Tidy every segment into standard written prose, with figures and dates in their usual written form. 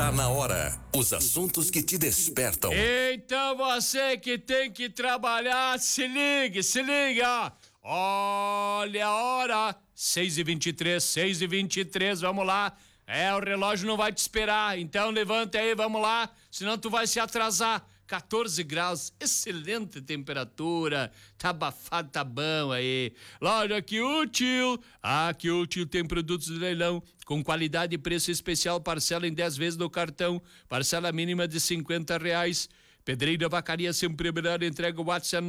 Tá na hora. Os assuntos que te despertam. Então você que tem que trabalhar, se liga. Olha a hora. 6h23, vamos lá. O relógio não vai te esperar, então levanta aí, vamos lá, senão tu vai se atrasar. 14 graus, excelente temperatura, tá abafado, tá bom aí. Loja Que Útil, Que Útil tem produtos de leilão com qualidade e preço especial, parcela em 10 vezes no cartão, parcela mínima de R$50. Pedreira Vacaria, sempre melhor, entrega o WhatsApp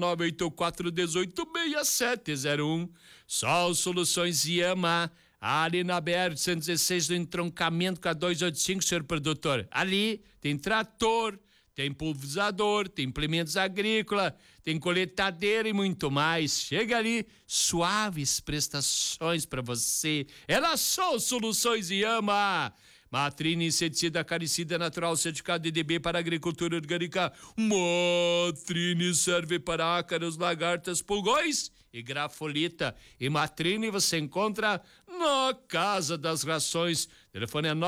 984186701. Sol Soluções Iama, ali na BR-116, no entroncamento com a 285, senhor produtor. Ali tem trator, tem pulverizador, tem implementos agrícolas, tem coletadeira e muito mais. Chega ali, suaves prestações para você. Ela Sol Soluções Iama. Matrine inseticida acaricida natural, certificado DDB para agricultura orgânica. Matrine serve para ácaros, lagartas, pulgões e grafolita. E Matrine você encontra na Casa das Rações. Telefone é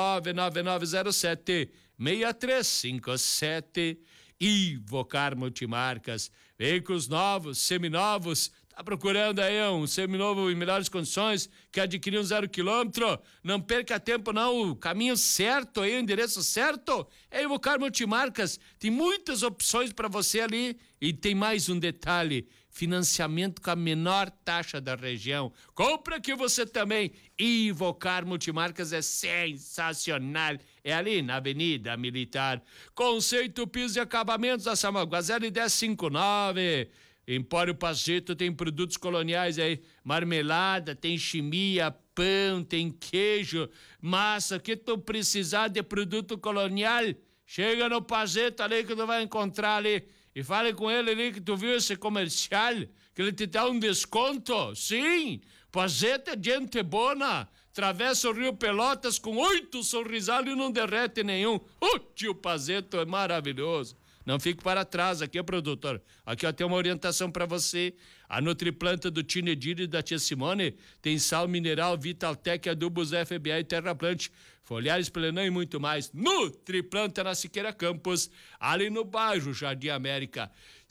99907-6357. Ivocar Multimarcas. Veículos novos, seminovos. Tá procurando aí um seminovo em melhores condições, quer adquirir um 0 km? Não perca tempo não, o caminho certo aí, o endereço certo é Ivocar Multimarcas. Tem muitas opções para você ali e tem mais um detalhe, financiamento com a menor taxa da região. Compra que você também. Ivocar Multimarcas é sensacional. É ali na Avenida Militar. Conceito Piso e Acabamentos da Samuel 1059. Empório Pazito tem produtos coloniais aí, marmelada, tem chimia, pão, tem queijo, massa, que tu precisar de produto colonial, chega no Pazito ali que tu vai encontrar ali e fale com ele ali que tu viu esse comercial, que ele te dá um desconto. Sim, Pazito é gente bona, atravessa o Rio Pelotas com 8 sorrisalos e não derrete nenhum. O tio Pazito é maravilhoso. Não fique para trás aqui, produtor. Aqui tem uma orientação para você. A Nutriplanta do Tinedir e da Tia Simone tem sal mineral, Vitaltec, adubos FBA e Terraplante, foliares, Pelenão e muito mais. Nutriplanta na Siqueira Campos, ali no bairro Jardim América.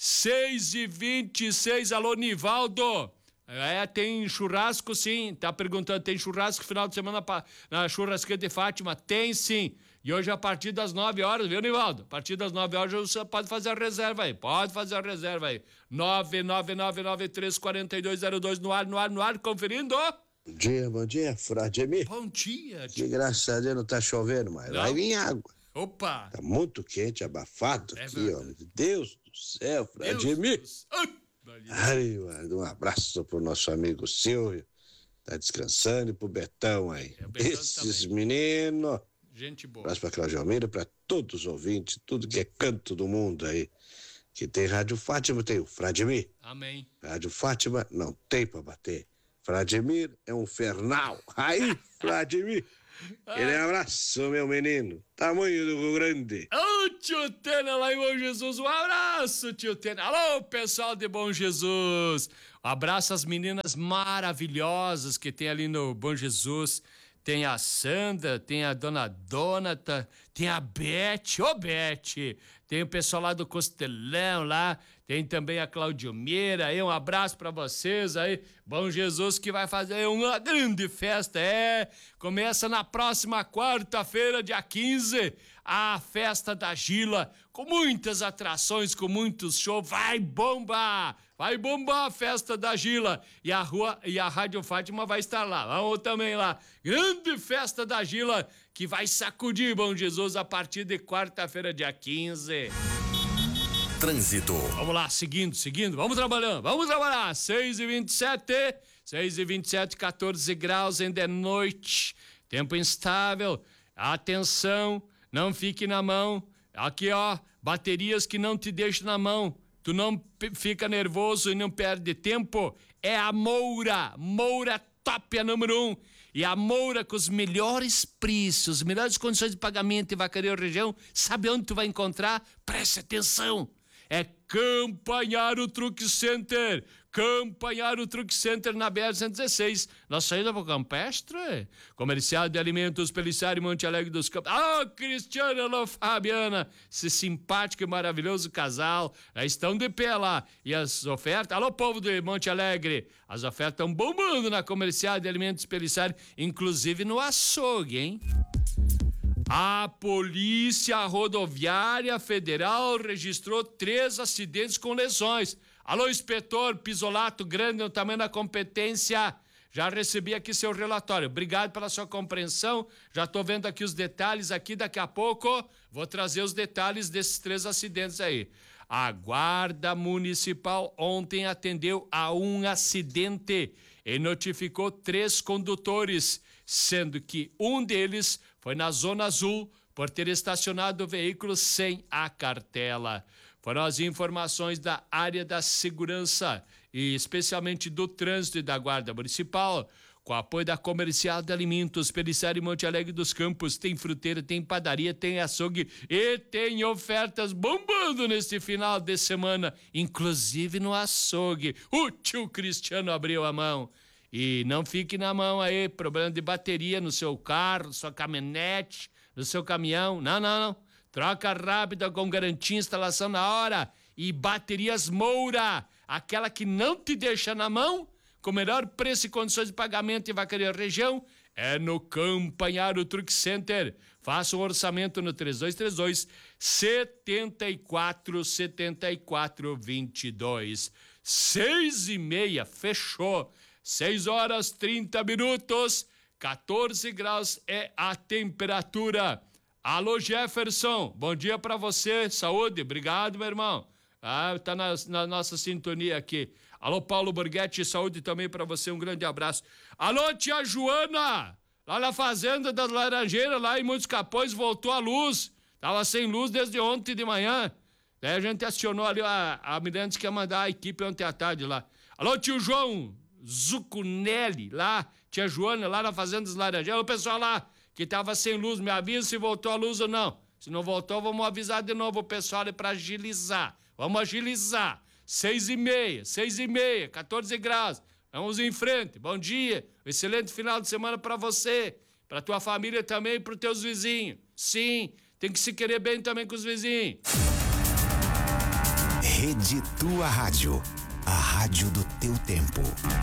6h26, alô Nivaldo. Tem churrasco sim, tá perguntando, tem churrasco final de semana na churrasqueira de Fátima? Tem sim, e hoje a partir das 9 horas, viu, Nivaldo? A partir das 9 horas você pode fazer a reserva aí, 999934202 no ar, conferindo. Bom dia, Frademir. Bom dia, tio. Graças a Deus não tá chovendo, mas não. Vai vir água. Opa! Tá muito quente, abafado aqui, ó. Deus do céu, Frademir. Ai, um abraço pro nosso amigo Silvio, tá descansando, e pro Betão aí. Esses meninos. Gente boa. Abraço pra Cláudia Almeida, pra todos os ouvintes, tudo que é canto do mundo aí. Que tem Rádio Fátima, tem o Frademir. Amém. Rádio Fátima não tem pra bater. Frademir é um fernal. Aí, Frademir. Aquele abraço, meu menino. Tamanho do Rio Grande. Ô, tio Tena lá em Bom Jesus. Um abraço, tio Tena. Alô, pessoal de Bom Jesus. Um abraço às meninas maravilhosas que tem ali no Bom Jesus. Tem a Sandra, tem a dona Donata, tem a Beth. Ô, Beth. Tem o pessoal lá do Costelão lá. Tem também a Claudiomeira aí, um abraço pra vocês aí. Bom Jesus que vai fazer uma grande festa, começa na próxima quarta-feira, dia 15, a festa da Gila, com muitas atrações, com muitos shows, vai bombar a festa da Gila, e a Rádio Fátima vai estar lá, vamos também lá, grande festa da Gila, que vai sacudir Bom Jesus a partir de quarta-feira, dia 15. Trânsito. Vamos lá, seguindo, vamos trabalhar. 6h27, 14 graus, ainda é noite, tempo instável, atenção, não fique na mão, aqui ó, baterias que não te deixam na mão, tu não fica nervoso e não perde tempo, é a Moura top, a número 1, e a Moura com os melhores preços, melhores condições de pagamento em Vacaria região, sabe onde tu vai encontrar? Preste atenção! é Campanharo Truck Center. Campanharo Truck Center na BR-116, na saída para o Campestre. Comercial de Alimentos Pelissari, Monte Alegre dos Campos. Cristiano, alô, Fabiana, esse simpático e maravilhoso casal, já estão de pé lá. E as ofertas, alô, povo de Monte Alegre, as ofertas estão bombando na Comercial de Alimentos Pelissari, inclusive no açougue, hein? A Polícia Rodoviária Federal registrou 3 acidentes com lesões. Alô, inspetor Pisolato, grande no tamanho da competência. Já recebi aqui seu relatório. Obrigado pela sua compreensão. Já estou vendo aqui os detalhes aqui. Daqui a pouco vou trazer os detalhes desses 3 acidentes aí. A Guarda Municipal ontem atendeu a um acidente e notificou 3 condutores, sendo que um deles foi na Zona Azul por ter estacionado o veículo sem a cartela. Foram as informações da área da segurança e especialmente do trânsito e da Guarda Municipal, com apoio da Comercial de Alimentos Pelissari Monte Alegre dos Campos. Tem fruteira, tem padaria, tem açougue e tem ofertas bombando neste final de semana, inclusive no açougue. O tio Cristiano abriu a mão. E não fique na mão aí, problema de bateria no seu carro, sua caminhonete, no seu caminhão. Não. Troca rápida com garantia, instalação na hora. E Baterias Moura, aquela que não te deixa na mão, com melhor preço e condições de pagamento em Vacaria Região, é no Campanharo Truck Center. Faça um orçamento no 3232 747422. 6:30, fechou. 6h30, 14 graus é a temperatura. Alô, Jefferson, bom dia pra você, saúde, obrigado, meu irmão. Tá na nossa sintonia aqui. Alô, Paulo Borghetti, saúde também pra você, um grande abraço. Alô, tia Joana, lá na Fazenda das Laranjeiras, lá em Muitos Capões, voltou a luz. Tava sem luz desde ontem de manhã. Daí a gente acionou ali, a Mirantes que ia mandar a equipe ontem à tarde lá. Alô, tio João Zucunelli, lá, tia Joana, lá na Fazenda das Laranjeiras. O pessoal lá que tava sem luz, me avisa se voltou a luz ou não. Se não voltou, vamos avisar de novo o pessoal ali pra agilizar. Vamos agilizar. 6:30, 14 graus. Vamos em frente. Bom dia. Excelente final de semana pra você, pra tua família também e pros teus vizinhos. Sim, tem que se querer bem também com os vizinhos. Rede Tua Rádio. A rádio do teu tempo.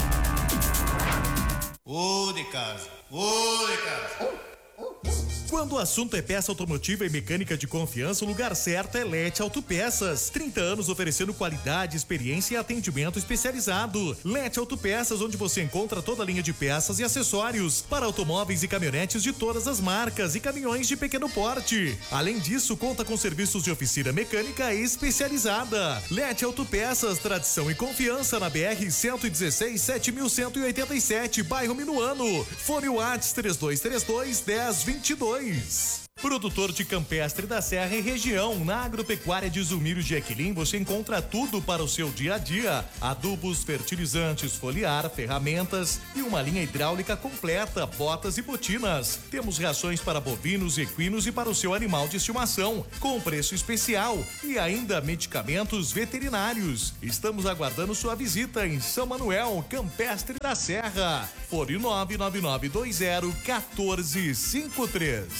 Ô de casa. Quando o assunto é peça automotiva e mecânica de confiança, o lugar certo é Lete Autopeças. 30 anos oferecendo qualidade, experiência e atendimento especializado. Lete Autopeças, onde você encontra toda a linha de peças e acessórios para automóveis e caminhonetes de todas as marcas e caminhões de pequeno porte. Além disso, conta com serviços de oficina mecânica especializada. Lete Autopeças, tradição e confiança na BR-116, 7187, bairro Minuano. Fone WhatsApp 3232-1022. Produtor de campestre da Serra e região. Na Agropecuária de Zumiro de Equilim você encontra tudo para o seu dia a dia: adubos, fertilizantes, foliar, ferramentas e uma linha hidráulica completa, botas e botinas. Temos rações para bovinos, equinos e para o seu animal de estimação, com preço especial, e ainda medicamentos veterinários. Estamos aguardando sua visita em São Manuel, Campestre da Serra. Fone 99920-1453.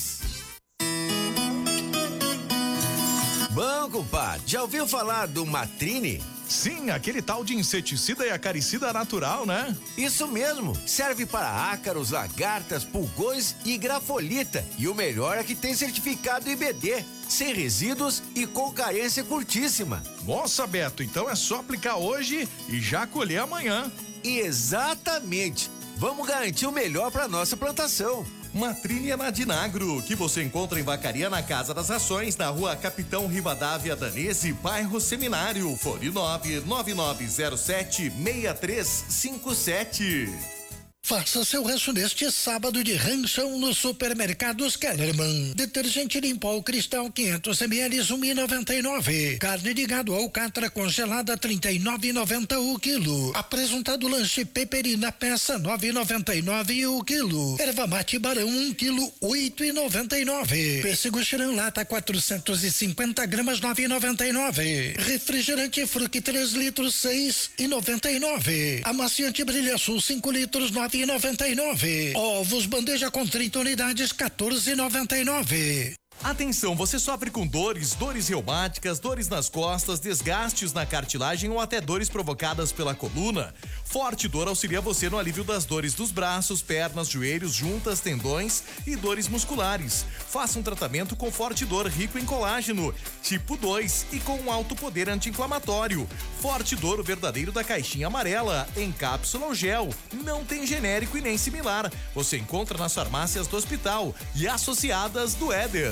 Bom, compadre, já ouviu falar do Matrine? Sim, aquele tal de inseticida e acaricida natural, né? Isso mesmo, serve para ácaros, lagartas, pulgões e grafolita. E o melhor é que tem certificado IBD, sem resíduos e com carência curtíssima. Nossa, Beto, então é só aplicar hoje e já colher amanhã. Exatamente, vamos garantir o melhor para nossa plantação. Matrine é na Dinagro, que você encontra em Vacaria na Casa das Rações, na rua Capitão Rivadavia Danese, bairro Seminário. Fone 99907-6357. Faça seu rancho neste sábado de ranchão nos supermercados Kellerman. Detergente Limpol Cristal 500 ml 1,99. Carne de gado alcatra congelada 39,90 o quilo. Apresentado lanche peperina peça 9,99 o quilo. Erva mate barão 1 quilo 8,99. Pêssego xirã lata 450 gramas 9,99. Refrigerante Fruc 3 litros 6,99. Amaciante Brilha Sul 5 litros 9,99. Ovos bandeja com 30 unidades 14,99. Atenção, você sofre com dores reumáticas, dores nas costas, desgastes na cartilagem ou até dores provocadas pela coluna? Forte Dor auxilia você no alívio das dores dos braços, pernas, joelhos, juntas, tendões e dores musculares. Faça um tratamento com Forte Dor rico em colágeno, tipo 2 e com um alto poder anti-inflamatório. Forte Dor, o verdadeiro da caixinha amarela, em cápsula ou gel. Não tem genérico e nem similar. Você encontra nas farmácias do hospital e associadas do Éder.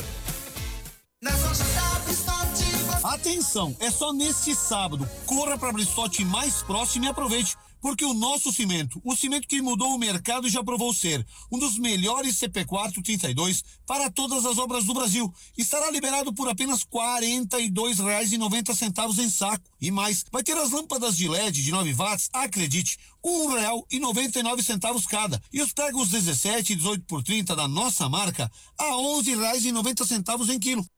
Atenção, é só neste sábado. Corra para a Bristote mais próximo e aproveite, porque o nosso cimento, o cimento que mudou o mercado, já provou ser um dos melhores CP4 32 para todas as obras do Brasil. Estará liberado por apenas R$ 42,90 em saco. E mais, vai ter as lâmpadas de LED de 9 watts, acredite, R$ 1,99 cada. E os pregos 17 e 18 por 30 da nossa marca a R$ 11,90 em quilo.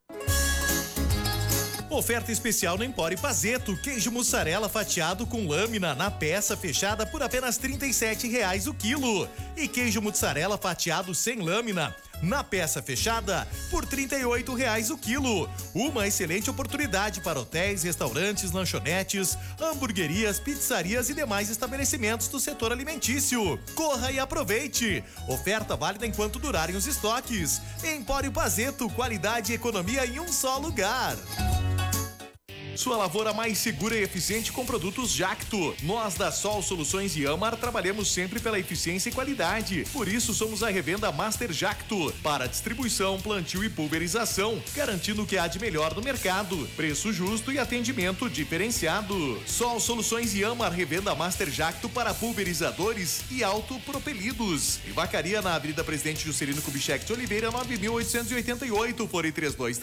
Oferta especial no Empório Pazeto, queijo mussarela fatiado com lâmina na peça fechada por apenas R$ 37,00 o quilo. E queijo mussarela fatiado sem lâmina na peça fechada por R$ 38,00 o quilo. Uma excelente oportunidade para hotéis, restaurantes, lanchonetes, hamburguerias, pizzarias e demais estabelecimentos do setor alimentício. Corra e aproveite! Oferta válida enquanto durarem os estoques. Empório Pazeto, qualidade e economia em um só lugar. Sua lavoura mais segura e eficiente com produtos Jacto. Nós da Sol Soluções e Amar trabalhamos sempre pela eficiência e qualidade. Por isso somos a revenda Master Jacto para distribuição, plantio e pulverização, garantindo o que há de melhor no mercado, preço justo e atendimento diferenciado. Sol Soluções e Amar, revenda Master Jacto para pulverizadores e autopropelidos. E Vacaria na Avenida Presidente Juscelino Kubitschek de Oliveira, 9.888, fone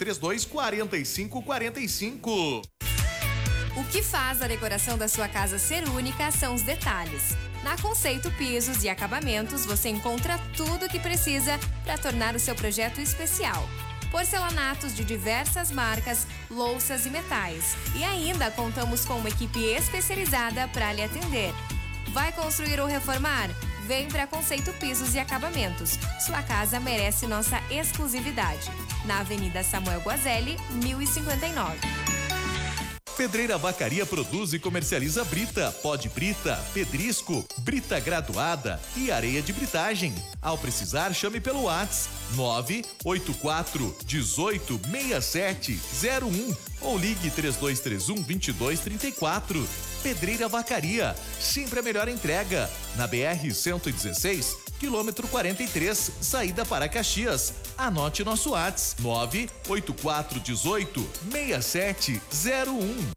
3232-4545. O que faz a decoração da sua casa ser única são os detalhes. Na Conceito Pisos e Acabamentos você encontra tudo o que precisa para tornar o seu projeto especial. Porcelanatos de diversas marcas, louças e metais. E ainda contamos com uma equipe especializada para lhe atender. Vai construir ou reformar? Vem para Conceito Pisos e Acabamentos. Sua casa merece nossa exclusividade. Na Avenida Samuel Guazelli, 1059. Pedreira Vacaria produz e comercializa brita, pó de brita, pedrisco, brita graduada e areia de britagem. Ao precisar, chame pelo WhatsApp 984 18 6701 ou ligue 3231-2234. Pedreira Vacaria, sempre a melhor entrega. Na BR-116, quilômetro 43, saída para Caxias. Anote nosso WhatsApp 984 18 6701.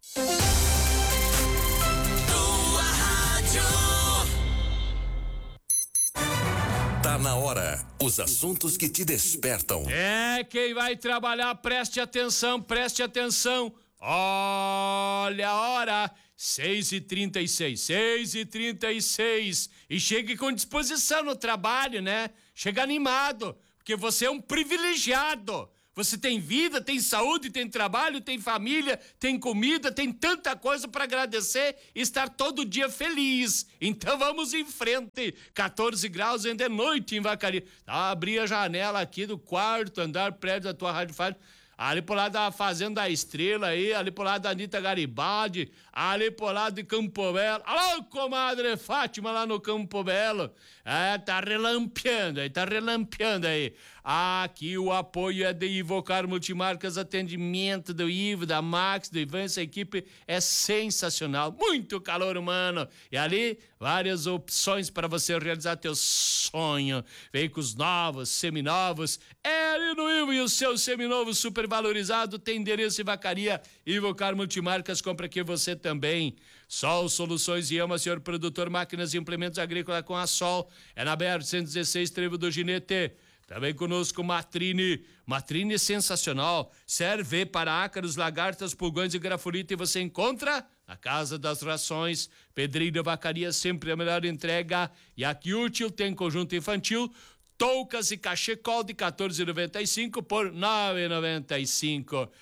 Tá na hora. Os assuntos que te despertam. É, quem vai trabalhar, preste atenção, preste atenção. Olha a hora, 6h36, 6h36. E chegue com disposição no trabalho, né? Chega animado, porque você é um privilegiado. Você tem vida, tem saúde, tem trabalho, tem família, tem comida, tem tanta coisa para agradecer e estar todo dia feliz. Então vamos em frente. 14 graus ainda é noite em Vacaria. Abri a janela aqui do quarto andar, prédio da tua Rádio Fábio. Ali por lado da Fazenda da Estrela aí, ali por lado da Anitta Garibaldi, ali por lado de Campo Belo. Alô, comadre Fátima lá no Campo Belo. É, tá relampeando aí, tá relampeando aí. Aqui o apoio é de Ivocar Multimarcas, atendimento do Ivo, da Max, do Ivan, essa equipe é sensacional, muito calor humano. E ali, várias opções para você realizar teu sonho. Veículos novos, seminovos, é ali no Ivo, e o seu seminovo super valorizado tem endereço e vacaria. Ivocar Multimarcas, compra aqui você também. Sol Soluções e Ama, senhor produtor, máquinas e implementos agrícolas com a Sol. É na BR-116, Trevo do Ginete. Também conosco Matrine. Matrine sensacional. Serve para ácaros, lagartas, pulgões e grafolita, e você encontra na Casa das Rações. Pedreira Vacaria, sempre a melhor entrega. E aqui útil tem conjunto infantil, toucas e cachecol de R$14,95 por R$9,95.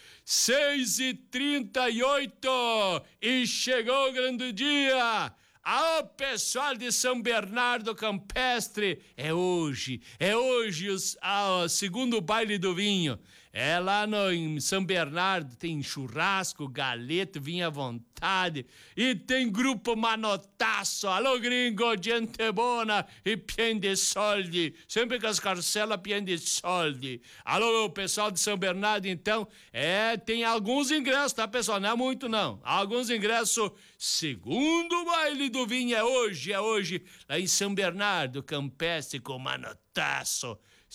6h38 e chegou o grande dia. Alô, pessoal de São Bernardo Campestre, é hoje o segundo baile do vinho. É lá em São Bernardo, tem churrasco, galeto, vinho à vontade. E tem grupo Manotaço, alô gringo, gente bona e pien de solde. Sempre com as carcelas pien de solde. Alô, pessoal de São Bernardo, então, tem alguns ingressos, tá, pessoal? Não é muito, não. Alguns ingressos, segundo baile do vinho é hoje, lá em São Bernardo Campestre com Manotaço.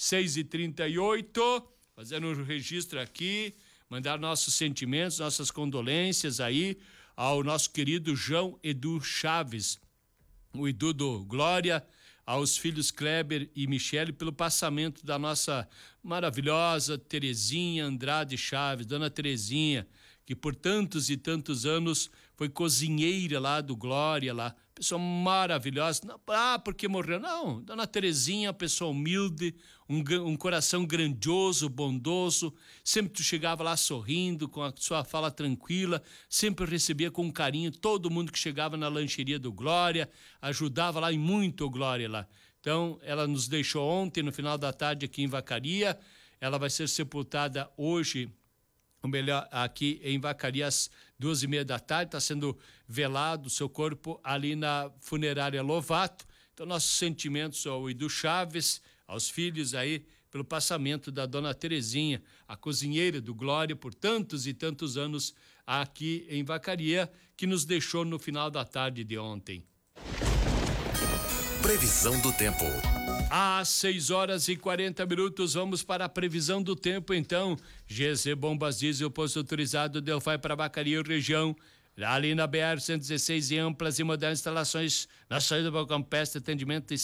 6h38. Fazendo um registro aqui, mandar nossos sentimentos, nossas condolências aí ao nosso querido João Edu Chaves, o Edu do Glória, aos filhos Kleber e Michele pelo passamento da nossa maravilhosa Terezinha Andrade Chaves, dona Terezinha, que por tantos e tantos anos foi cozinheira lá do Glória, lá, pessoa maravilhosa. Não, porque morreu? Não, dona Terezinha, pessoa humilde, um coração grandioso, bondoso, sempre tu chegava lá sorrindo, com a sua fala tranquila, sempre recebia com carinho todo mundo que chegava na lancheria do Glória, ajudava lá em muito o Glória lá. Então, ela nos deixou ontem, no final da tarde, aqui em Vacaria. Ela vai ser sepultada hoje, aqui em Vacaria, às 2h30 da tarde, está sendo velado o seu corpo ali na funerária Lovato. Então, nossos sentimentos ao Edu Chaves, aos filhos aí, pelo passamento da dona Terezinha, a cozinheira do Glória, por tantos e tantos anos aqui em Vacaria, que nos deixou no final da tarde de ontem. Previsão do tempo. Às 6h40, vamos para a previsão do tempo, então. GZ Bombas Diesel, posto autorizado, Delphi para Vacaria e região. Ali na BR-116, e amplas e modernas instalações na saída do Campestre, atendimento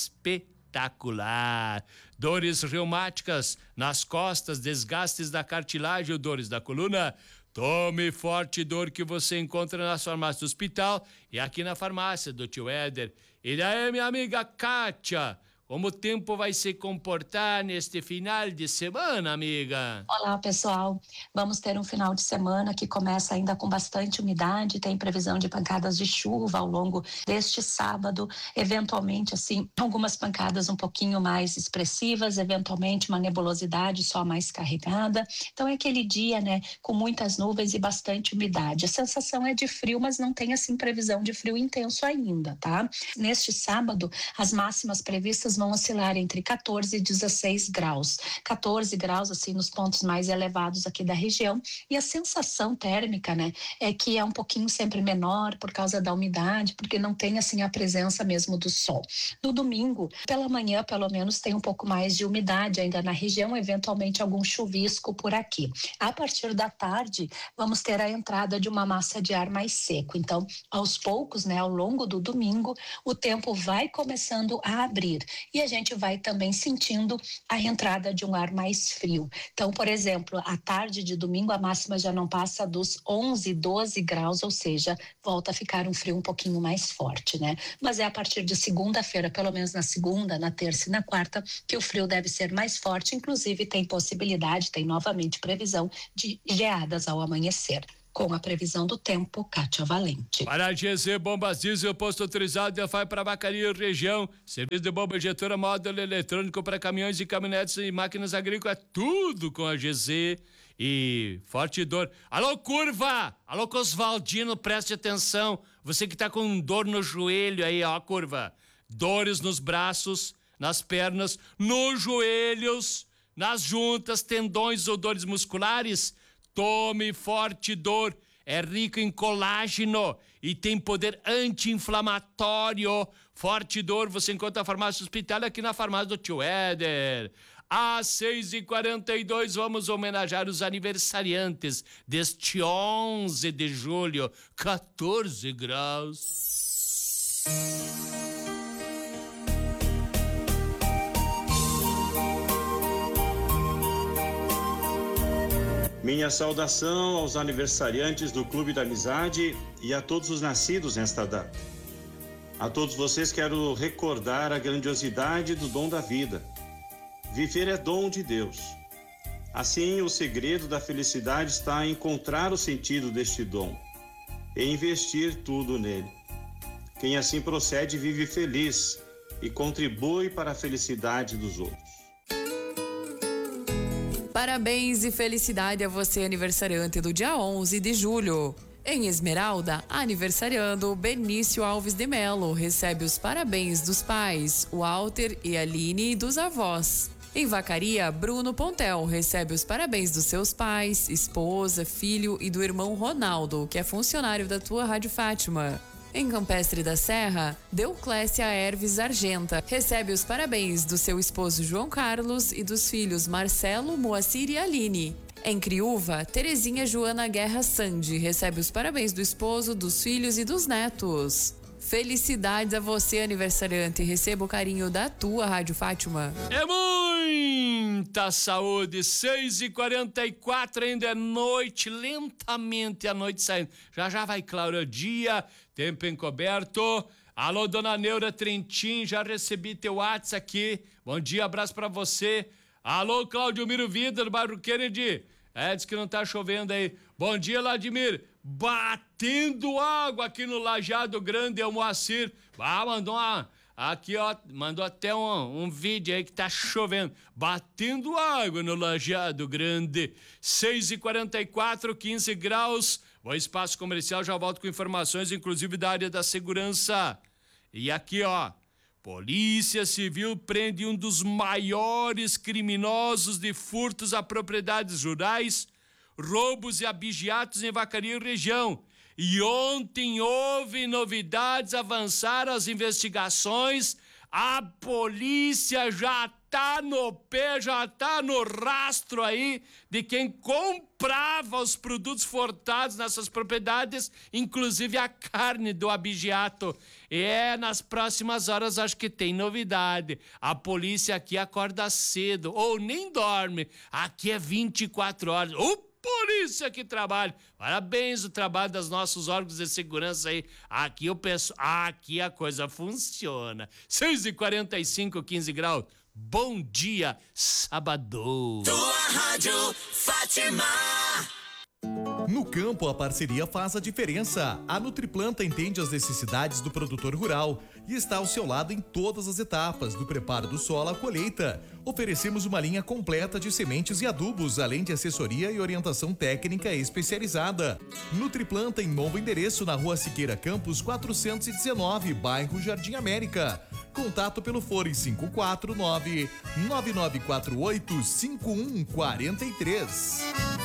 espetacular. Dores reumáticas nas costas, desgastes da cartilagem ou dores da coluna? Tome Forte Dor, que você encontra nas farmácias do hospital e aqui na farmácia do tio Éder. E daí, minha amiga Kátia, como o tempo vai se comportar neste final de semana, amiga? Olá, pessoal. Vamos ter um final de semana que começa ainda com bastante umidade, tem previsão de pancadas de chuva ao longo deste sábado, eventualmente, assim, algumas pancadas um pouquinho mais expressivas, eventualmente uma nebulosidade só mais carregada. Então é aquele dia, né, com muitas nuvens e bastante umidade. A sensação é de frio, mas não tem, assim, previsão de frio intenso ainda, tá? Neste sábado, as máximas previstas vão oscilar entre 14 e 16 graus. 14 graus, assim, nos pontos mais elevados aqui da região. E a sensação térmica, né, é que é um pouquinho sempre menor por causa da umidade, porque não tem, assim, a presença mesmo do sol. No domingo, pela manhã, pelo menos, tem um pouco mais de umidade ainda na região, eventualmente algum chuvisco por aqui. A partir da tarde, vamos ter a entrada de uma massa de ar mais seco. Então, aos poucos, né, ao longo do domingo, o tempo vai começando a abrir. E a gente vai também sentindo a entrada de um ar mais frio. Então, por exemplo, à tarde de domingo, a máxima já não passa dos 11, 12 graus, ou seja, volta a ficar um frio um pouquinho mais forte, né? Mas é a partir de segunda-feira, pelo menos na segunda, na terça e na quarta, que o frio deve ser mais forte. Inclusive, tem novamente previsão de geadas ao amanhecer. Com a previsão do tempo, Kátia Valente. Para a GZ Bombas Diesel, posto autorizado, Delphi para Vacaria e região. Serviço de bomba injetora, módulo eletrônico para caminhões e caminhonetes e máquinas agrícolas, tudo com a GZ e Forte Dor. Alô, Curva! Alô, Cosvaldino, preste atenção. Você que tá com dor no joelho aí, ó, Curva. Dores nos braços, nas pernas, nos joelhos, nas juntas, tendões ou dores musculares? Tome Forte Dor. É rico em colágeno e tem poder anti-inflamatório. Forte Dor você encontra na farmácia hospitalar, aqui na farmácia do tio Éder. Às 6h42, vamos homenagear os aniversariantes deste 11 de julho, 14 graus. Minha saudação aos aniversariantes do Clube da Amizade e a todos os nascidos nesta data. A todos vocês quero recordar a grandiosidade do dom da vida. Viver é dom de Deus. Assim, o segredo da felicidade está em encontrar o sentido deste dom e investir tudo nele. Quem assim procede vive feliz e contribui para a felicidade dos outros. Parabéns e felicidade a você, aniversariante do dia 11 de julho. Em Esmeralda, aniversariando Benício Alves de Melo, recebe os parabéns dos pais, Walter e Aline, e dos avós. Em Vacaria, Bruno Pontel recebe os parabéns dos seus pais, esposa, filho e do irmão Ronaldo, que é funcionário da tua Rádio Fátima. Em Campestre da Serra, Deuclécia Herves Argenta recebe os parabéns do seu esposo João Carlos e dos filhos Marcelo, Moacir e Aline. Em Criúva, Terezinha Joana Guerra Sandi recebe os parabéns do esposo, dos filhos e dos netos. Felicidades a você, aniversariante, e receba o carinho da tua Rádio Fátima. É muita saúde. 6h44, ainda é noite, lentamente a noite saindo. Já vai claro o dia, tempo encoberto. Alô, dona Neura Trentin, já recebi teu WhatsApp aqui. Bom dia, abraço pra você. Alô, Cláudio Miro Vida, do bairro Kennedy. Diz que não tá chovendo aí. Bom dia, Vladimir. Batendo água aqui no Lajeado Grande, é o Moacir. Mandou aqui, ó, mandou até um vídeo aí que tá chovendo. Batendo água no Lajeado Grande. 6h44, 15 graus. Bom espaço comercial, já volto com informações, inclusive da área da segurança. E aqui, ó, Polícia Civil prende um dos maiores criminosos de furtos a propriedades rurais, roubos e abigeatos em Vacaria e região. E ontem houve novidades, avançaram as investigações, a polícia já tá no pé, já tá no rastro aí de quem comprava os produtos furtados nessas propriedades, inclusive a carne do abigeato. Nas próximas horas acho que tem novidade. A polícia aqui acorda cedo, ou nem dorme. Aqui é 24 horas. Polícia que trabalha. Parabéns o trabalho dos nossos órgãos de segurança aí. Aqui eu penso, aqui a coisa funciona. 6h45, 15 graus. Bom dia, sábado. Tua Rádio Fátima. No campo, a parceria faz a diferença. A Nutriplanta entende as necessidades do produtor rural e está ao seu lado em todas as etapas, do preparo do solo à colheita. Oferecemos uma linha completa de sementes e adubos, além de assessoria e orientação técnica especializada. Nutriplanta em novo endereço na Rua Siqueira Campos 419, bairro Jardim América. Contato pelo fone 549-9948-5143.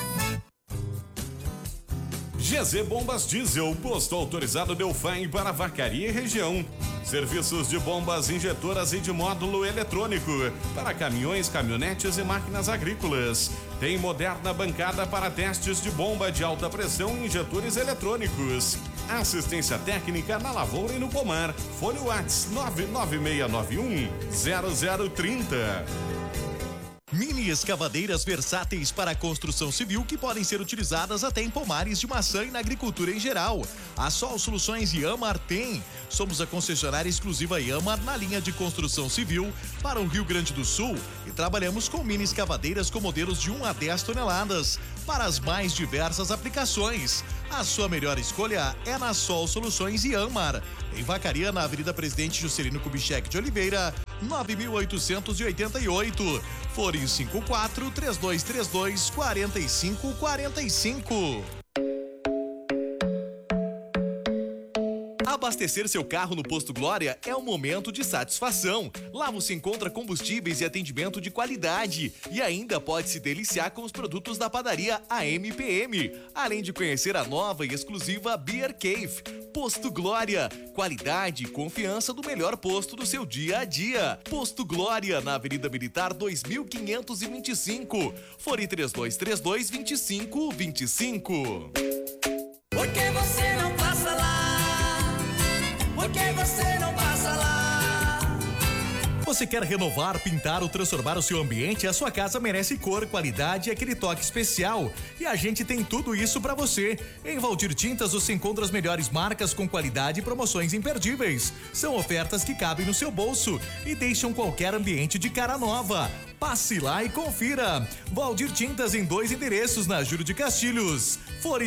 GZ Bombas Diesel, posto autorizado Delfim para Vacaria e região. Serviços de bombas injetoras e de módulo eletrônico para caminhões, caminhonetes e máquinas agrícolas. Tem moderna bancada para testes de bomba de alta pressão e injetores eletrônicos. Assistência técnica na lavoura e no pomar. Fone WhatsApp 99691-0030. Mini escavadeiras versáteis para a construção civil que podem ser utilizadas até em pomares de maçã e na agricultura em geral. A Sol Soluções Iamar tem. Somos a concessionária exclusiva Iamar na linha de construção civil para o Rio Grande do Sul e trabalhamos com mini escavadeiras com modelos de 1 a 10 toneladas para as mais diversas aplicações. A sua melhor escolha é na Sol Soluções Iamar. Em Vacaria, na Avenida Presidente Juscelino Kubitschek de Oliveira, 9.888. Fone 54-3232-4545. Abastecer seu carro no Posto Glória é um momento de satisfação. Lá você encontra combustíveis e atendimento de qualidade e ainda pode se deliciar com os produtos da padaria AMPM, além de conhecer a nova e exclusiva Beer Cave. Posto Glória, qualidade e confiança do melhor posto do seu dia a dia. Posto Glória, na Avenida Militar 2525. Fone 3232-2525. Por que você não passa lá? Por que você não passa lá? Você quer renovar, pintar ou transformar o seu ambiente? A sua casa merece cor, qualidade e aquele toque especial. E a gente tem tudo isso pra você. Em Valdir Tintas você encontra as melhores marcas com qualidade e promoções imperdíveis. São ofertas que cabem no seu bolso e deixam qualquer ambiente de cara nova. Passe lá e confira. Valdir Tintas em 2 endereços na Júlio de Castilhos. Fone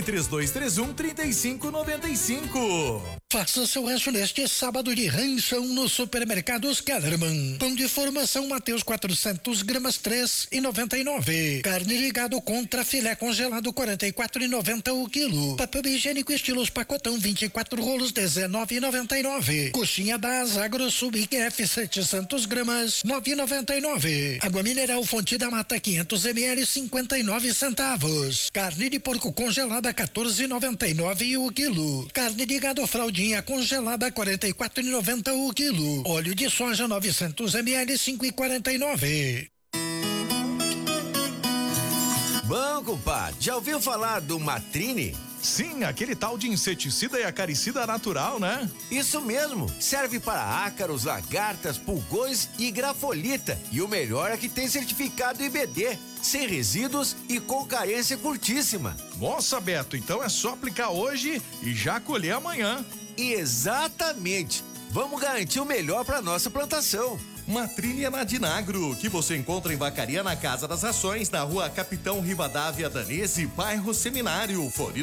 3231-3595. Faça seu rancho neste sábado de ranchão no Supermercados Kellerman. Pão de formação Mateus 400 gramas 3,99. Carne de gado contra filé congelado 44,90 o quilo. Papel higiênico estilos pacotão 24 rolos 19,99. Coxinha da Asa Grosso BQF 700 gramas 9,99. Água mineral Fonte da Mata 500 ml 59 centavos. Carne de porco congelada 14,99 o quilo. Carne de gado fraldinha congelada 44,90 o quilo. Óleo de soja 900 ml 5,49. Bom, compadre, já ouviu falar do Matrine? Sim, aquele tal de inseticida e acaricida natural, né? Isso mesmo, serve para ácaros, lagartas, pulgões e grafolita. E o melhor é que tem certificado IBD, sem resíduos e com carência curtíssima. Nossa, Beto, então é só aplicar hoje e já colher amanhã. Exatamente, vamos garantir o melhor para nossa plantação. Matrine é na Dinagro, que você encontra em Vacaria na Casa das Rações, na rua Capitão Rivadavia Danese, bairro Seminário, fone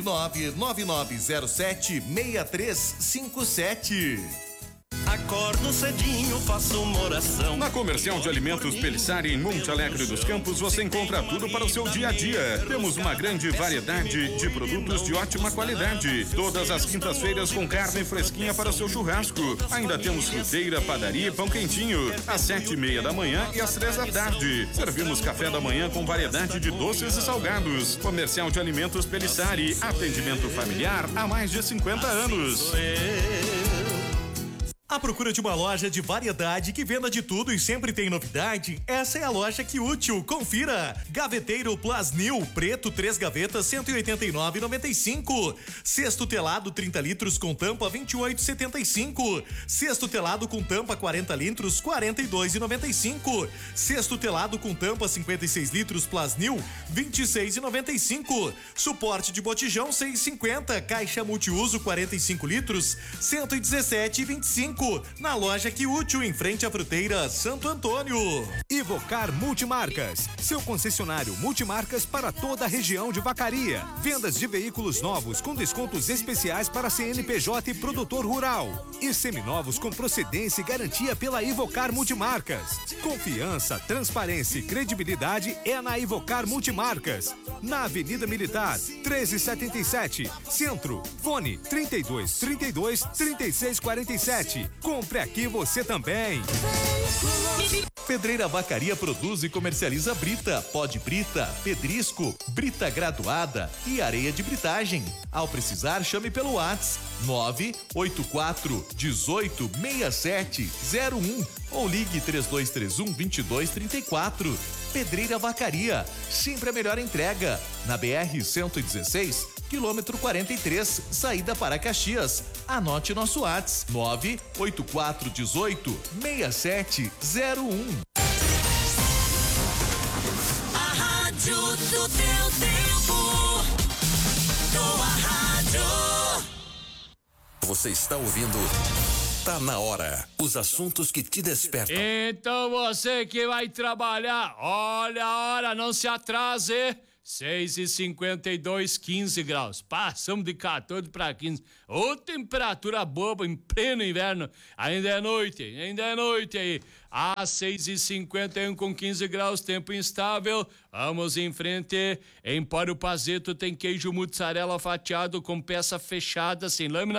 99907-6357. Acordo cedinho, faço uma oração. Na Comercial de Alimentos Pelissari, em Monte Alegre dos Campos, você encontra tudo para o seu dia a dia. Temos uma grande variedade de produtos de ótima qualidade. Todas as quintas-feiras com carne fresquinha para o seu churrasco. Ainda temos fruteira, padaria e pão quentinho, às 7:30 da manhã e às 3 da tarde. Servimos café da manhã com variedade de doces e salgados. Comercial de Alimentos Pelissari, atendimento familiar há mais de 50 anos. À procura de uma loja de variedade que venda de tudo e sempre tem novidade? Essa é a loja Que Útil. Confira. Gaveteiro Plasnil, preto, 3 gavetas, 189,95. Cesto telado 30 litros com tampa, 28,75. Cesto telado com tampa 40 litros, 42,95. Cesto telado com tampa 56 litros Plasnil, 26,95. Suporte de botijão 6,50. Caixa multiuso 45 litros, 117,25. Na loja Que Útil, em frente à fruteira Santo Antônio. Ivocar Multimarcas, seu concessionário multimarcas para toda a região de Vacaria. Vendas de veículos novos com descontos especiais para CNPJ e produtor rural. E seminovos com procedência e garantia pela Ivocar Multimarcas. Confiança, transparência e credibilidade é na Ivocar Multimarcas. Na Avenida Militar, 1377, Centro. Fone 3232-3647. Compre aqui você também. Pedreira Vacaria produz e comercializa brita, pó de brita, pedrisco, brita graduada e areia de britagem. Ao precisar, chame pelo WhatsApp 984 18 6701 ou ligue 3231-2234. Pedreira Vacaria, sempre a melhor entrega. Na BR-116, quilômetro 43, saída para Caxias. Anote nosso WhatsApp 984 18 6701. A rádio do teu tempo. Tua rádio. Você está ouvindo Tá na Hora. Os assuntos que te despertam. Então você que vai trabalhar, olha a hora, não se atrase. 6h52, 15 graus. Passamos de 14 para 15. Ô, temperatura boba em pleno inverno. Ainda é noite aí. Às 6h51 com 15 graus, tempo instável. Vamos em frente. Empório Pazeto tem queijo mussarela fatiado com peça fechada, sem lâmina,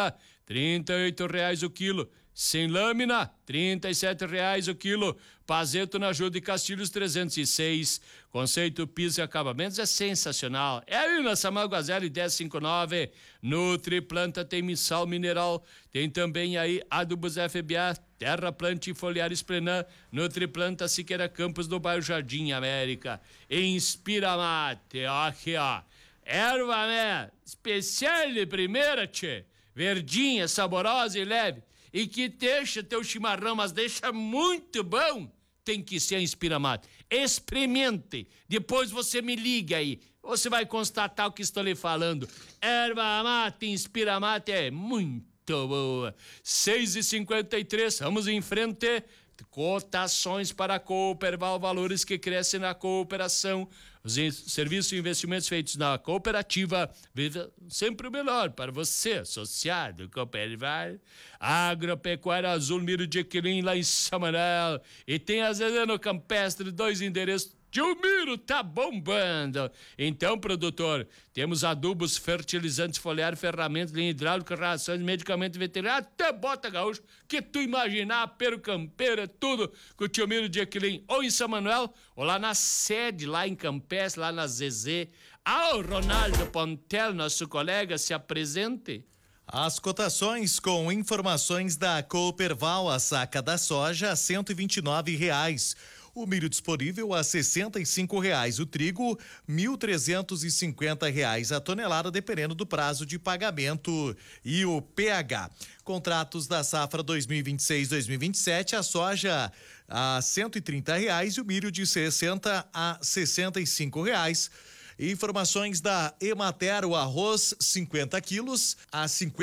R$38 o quilo. Sem lâmina, R$37 o quilo. Pazeto na Júlio de Castilhos 306. Conceito piso e acabamentos é sensacional. É ali na Samuel Guazelli 1059. Nutri Planta tem missal mineral. Tem também aí adubos FBA, Terra Planta e Foliares Plenan. Nutri Planta Siqueira Campos do bairro Jardim América. Inspira Mate, ó aqui ó. Erva né, especial de primeira, tchê. Verdinha, saborosa e leve. E que deixa teu chimarrão, mas deixa muito bom, tem que ser a Inspiramate. Experimente, depois você me liga aí, você vai constatar o que estou lhe falando. Erva mate, Inspiramate é muito boa. 6h53, vamos em frente. Cotações para a Cooperval, valores que crescem na cooperação. Os serviços e investimentos feitos na cooperativa, viva sempre o melhor para você, associado Cooperval. Agropecuária Azul, Miro de Equilim, lá em Samanel. E tem a Zezeno Campestre, 2 endereços. Tio Miro tá bombando. Então, produtor, temos adubos, fertilizantes foliares, ferramentas, linha hidráulica, rações, medicamentos veterinários, até bota gaúcho, que tu imaginar, pero campeiro, tudo com o tio Miro de Equilim, ou em São Manuel, ou lá na sede, lá em Campestre, lá na Zezé. Ao Ronaldo Pontel, nosso colega, se apresente. As cotações com informações da Cooperval, a saca da soja a R$129. O milho disponível a R$65, o trigo R$1.350 a tonelada, dependendo do prazo de pagamento. E o PH. Contratos da safra 2026-2027, a soja a R$130 e o milho de R$60 a R$65. Informações da Emater, o arroz 50 quilos a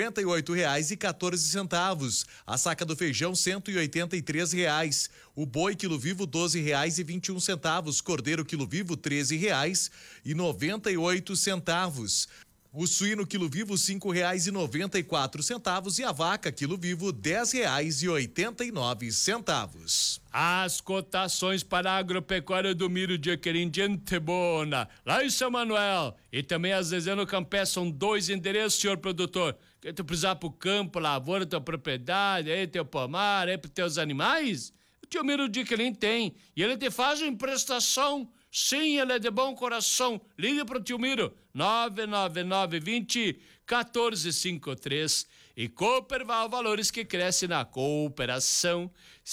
R$58,14. A saca do feijão R$183. O boi quilo vivo R$12,21. Cordeiro quilo vivo R$13,98. O suíno quilo vivo R$5,94 e a vaca quilo vivo R$10,89. As cotações para a agropecuária do Miro de Equilim de Antebona, lá em São Manuel, e também a Zezeno Campé, são 2 endereços, senhor produtor. Que tu precisar pro campo, lavoura, tua propriedade, aí teu pomar, aí pros teus animais, o tio Miro de Equilim tem, e ele te faz uma prestação. Sim, ele é de bom coração. Liga pro tio Miro, 99920-1453. E Cooperval, valores que crescem na cooperação.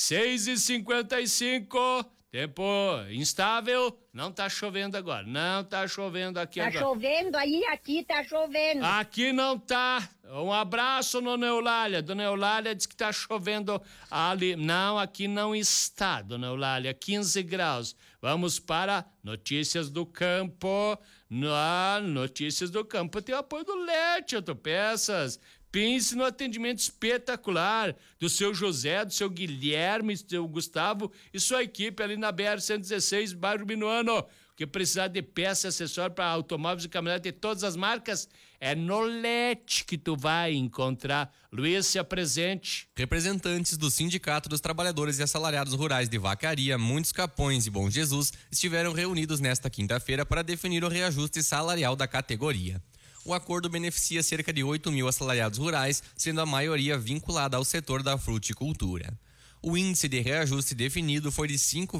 6h55. Tempo instável. Não tá chovendo agora. Não tá chovendo aqui agora. Tá chovendo aí, aqui tá chovendo. Aqui não tá. Um abraço, Dona Eulália. Dona Eulália diz que tá chovendo ali. Não, aqui não está, Dona Eulália. 15 graus. Vamos para notícias do campo. Notícias do campo tem o apoio do Lete Autopeças. Pense no atendimento espetacular do seu José, do seu Guilherme, do seu Gustavo e sua equipe ali na BR-116, bairro Minuano. Que precisar de peça e acessório para automóveis e caminhonetes de todas as marcas, é no Lete que tu vai encontrar. Luiz, se apresente. Representantes do Sindicato dos Trabalhadores e Assalariados Rurais de Vacaria, Muitos Capões e Bom Jesus estiveram reunidos nesta quinta-feira para definir o reajuste salarial da categoria. O acordo beneficia cerca de 8 mil assalariados rurais, sendo a maioria vinculada ao setor da fruticultura. O índice de reajuste definido foi de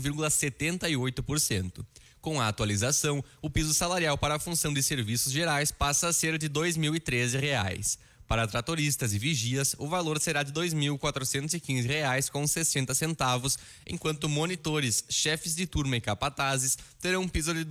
5,78%. Com a atualização, o piso salarial para a função de serviços gerais passa a ser de R$ 2.013. Para tratoristas e vigias, o valor será de R$ 2.415,60, enquanto monitores, chefes de turma e capatazes terão um piso de R$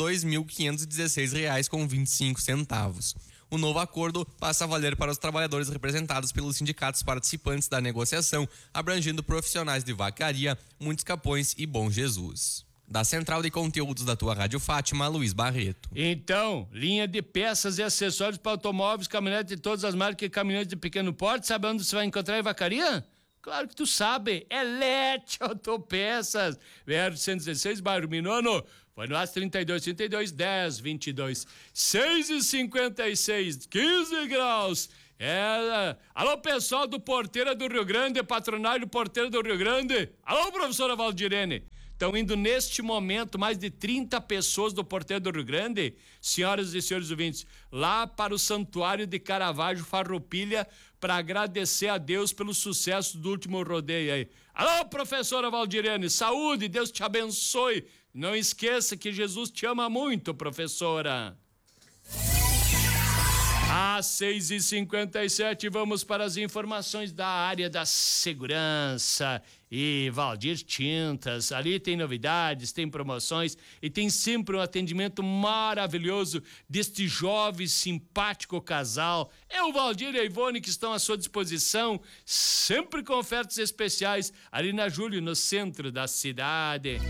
2.516,25. O novo acordo passa a valer para os trabalhadores representados pelos sindicatos participantes da negociação, abrangendo profissionais de Vacaria, Muitos Capões e Bom Jesus. Da Central de Conteúdos da tua Rádio Fátima, Luiz Barreto. Então, linha de peças e acessórios para automóveis, caminhonetes de todas as marcas e caminhões de pequeno porte. Sabe onde você vai encontrar em Vacaria? Claro que tu sabe, é Lete Autopeças. BR-116, bairro Minuano. Foi no AS 32-32-10-22. 6h56, 15 graus. Alô, pessoal do Porteira do Rio Grande, patronário do Porteira do Rio Grande. Alô, professora Valdirene. Estão indo neste momento mais de 30 pessoas do Porteiro do Rio Grande, senhoras e senhores ouvintes, lá para o Santuário de Caravaggio Farroupilha para agradecer a Deus pelo sucesso do último rodeio aí. Alô, professora Valdirene, saúde, Deus te abençoe. Não esqueça que Jesus te ama muito, professora. Às 6h57, vamos para as informações da área da segurança. E Valdir Tintas, ali tem novidades, tem promoções e tem sempre um atendimento maravilhoso deste jovem, simpático casal. É o Valdir e a Ivone que estão à sua disposição, sempre com ofertas especiais, ali na Júlio, no centro da cidade.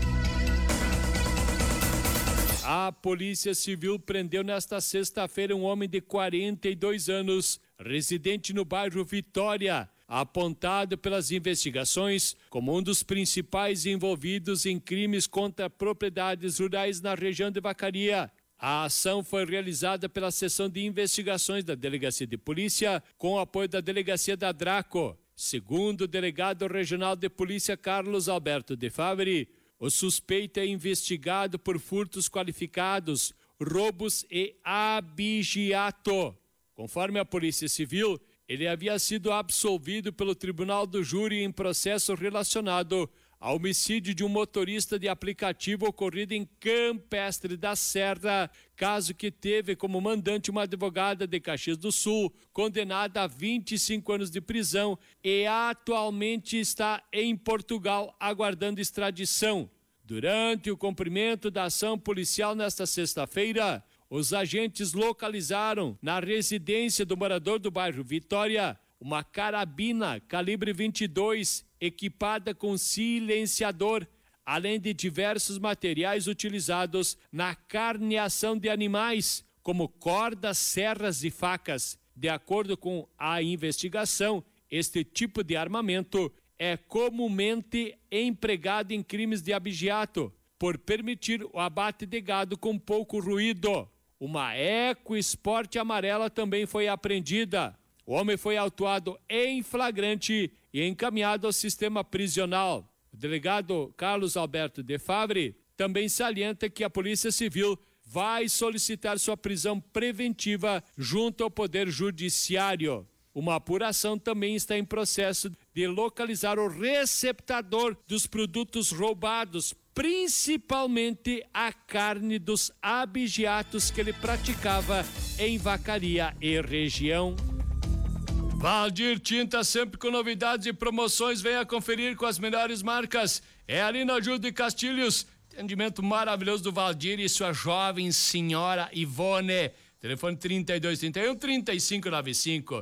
A Polícia Civil prendeu nesta sexta-feira um homem de 42 anos, residente no bairro Vitória, apontado pelas investigações como um dos principais envolvidos em crimes contra propriedades rurais na região de Vacaria. A ação foi realizada pela Seção de Investigações da Delegacia de Polícia, com o apoio da Delegacia da Draco. Segundo o delegado regional de polícia Carlos Alberto de Favre, o suspeito é investigado por furtos qualificados, roubos e abigeato. Conforme a Polícia Civil, ele havia sido absolvido pelo Tribunal do Júri em processo relacionado ao homicídio de um motorista de aplicativo ocorrido em Campestre da Serra, caso que teve como mandante uma advogada de Caxias do Sul, condenada a 25 anos de prisão e atualmente está em Portugal aguardando extradição. Durante o cumprimento da ação policial nesta sexta-feira, os agentes localizaram na residência do morador do bairro Vitória uma carabina calibre 22 equipada com silenciador, além de diversos materiais utilizados na carneação de animais, como cordas, serras e facas. De acordo com a investigação, este tipo de armamento é comumente empregado em crimes de abigeato, por permitir o abate de gado com pouco ruído. Uma EcoSport amarela também foi apreendida. O homem foi autuado em flagrante e encaminhado ao sistema prisional. O delegado Carlos Alberto de Favre também salienta que a Polícia Civil vai solicitar sua prisão preventiva junto ao Poder Judiciário. Uma apuração também está em processo de localizar o receptador dos produtos roubados, principalmente a carne dos abigeatos que ele praticava em Vacaria e região. Valdir Tinta, sempre com novidades e promoções, venha conferir com as melhores marcas. É ali na Júlio de Castilhos, atendimento maravilhoso do Valdir e sua jovem senhora Ivone. Telefone 3231-3595,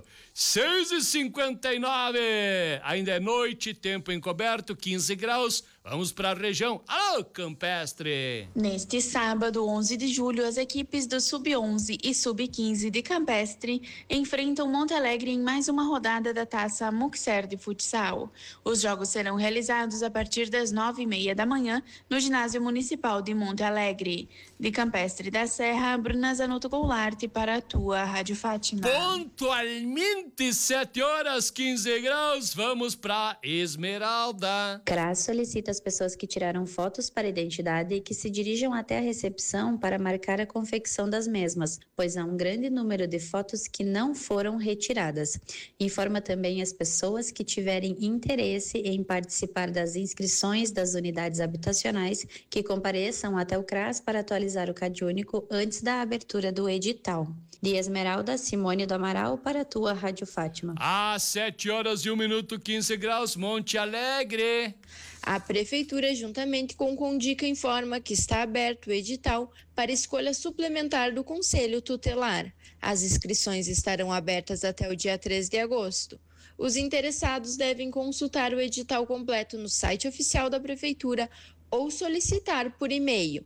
6h59. Ainda é noite, tempo encoberto, 15 graus. Vamos para a região. Alô, Campestre! Neste sábado, 11 de julho, as equipes do Sub-11 e Sub-15 de Campestre enfrentam Monte Alegre em mais uma rodada da Taça Muxer de Futsal. Os jogos serão realizados a partir das 9h30 da manhã no Ginásio Municipal de Monte Alegre. De Campestre da Serra, Bruna Zanotto Goulart para a tua Rádio Fátima. Pontualmente 7h15 graus, vamos para Esmeralda. CRAS solicita às pessoas que tiraram fotos para identidade e que se dirijam até a recepção para marcar a confecção das mesmas, pois há um grande número de fotos que não foram retiradas. Informa também as pessoas que tiverem interesse em participar das inscrições das unidades habitacionais que compareçam até o CRAS para atualizar o CAD único antes da abertura do edital. De Esmeralda, Simone do Amaral para a tua Rádio Fátima. Às 7h01, 15 graus, Monte Alegre. A Prefeitura, juntamente com o Condica, informa que está aberto o edital para escolha suplementar do Conselho Tutelar. As inscrições estarão abertas até o dia 3 de agosto. Os interessados devem consultar o edital completo no site oficial da Prefeitura ou solicitar por e-mail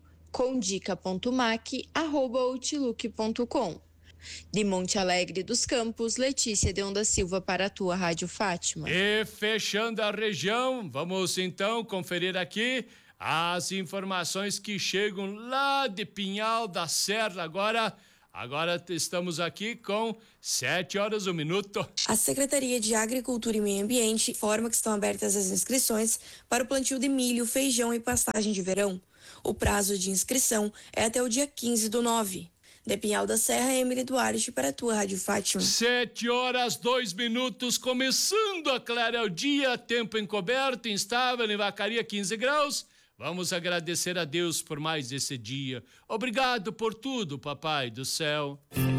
condica.mac@outlook.com. De Monte Alegre dos Campos, Letícia de Onda Silva para a tua Rádio Fátima. E fechando a região, vamos então conferir aqui as informações que chegam lá de Pinhal da Serra. Agora estamos aqui com 7h01. A Secretaria de Agricultura e Meio Ambiente informa que estão abertas as inscrições para o plantio de milho, feijão e pastagem de verão. O prazo de inscrição é até o dia 15/9. De Pinhal da Serra, Emily Duarte para a tua Rádio Fátima. 7h02, começando a clarear o dia, tempo encoberto, instável, em Vacaria 15 graus. Vamos agradecer a Deus por mais esse dia. Obrigado por tudo, Papai do céu.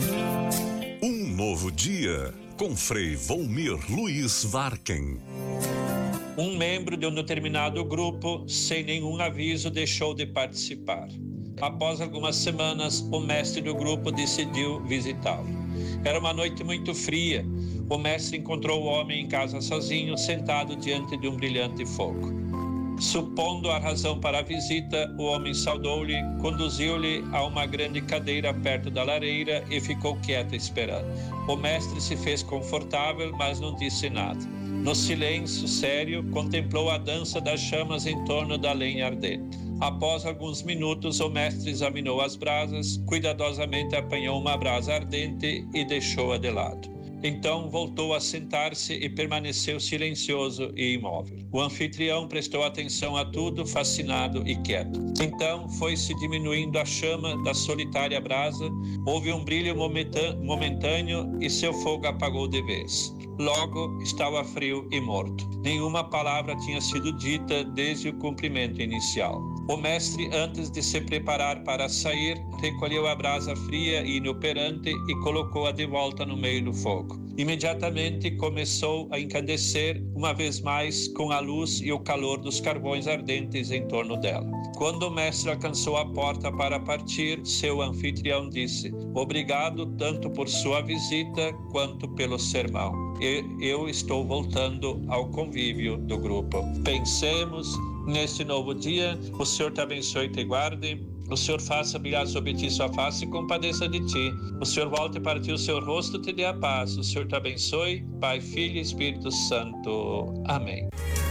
Um novo dia com Frei Volmir Luiz Varken. Um membro de um determinado grupo, sem nenhum aviso, deixou de participar. Após algumas semanas, o mestre do grupo decidiu visitá-lo. Era uma noite muito fria. O mestre encontrou o homem em casa sozinho, sentado diante de um brilhante fogo. Supondo a razão para a visita, o homem saudou-lhe, conduziu-lhe a uma grande cadeira perto da lareira e ficou quieto esperando. O mestre se fez confortável, mas não disse nada. No silêncio sério, contemplou a dança das chamas em torno da lenha ardente. Após alguns minutos, o mestre examinou as brasas, cuidadosamente apanhou uma brasa ardente e deixou-a de lado. Então voltou a sentar-se e permaneceu silencioso e imóvel. O anfitrião prestou atenção a tudo, fascinado e quieto. Então foi-se diminuindo a chama da solitária brasa, houve um brilho momentâneo e seu fogo apagou de vez. Logo estava frio e morto. Nenhuma palavra tinha sido dita desde o cumprimento inicial. O mestre, antes de se preparar para sair, recolheu a brasa fria e inoperante e colocou-a de volta no meio do fogo. Imediatamente começou a encandecer uma vez mais com a luz e o calor dos carvões ardentes em torno dela. Quando o mestre alcançou a porta para partir, seu anfitrião disse: "Obrigado tanto por sua visita quanto pelo sermão. Eu estou voltando ao convívio do grupo." Pensemos neste novo dia. O Senhor te abençoe e te guarde. O Senhor faça brilhar sobre ti sua face e compadeça de ti. O Senhor volte para ti o seu rosto e te dê a paz. O Senhor te abençoe, Pai, Filho e Espírito Santo. Amém.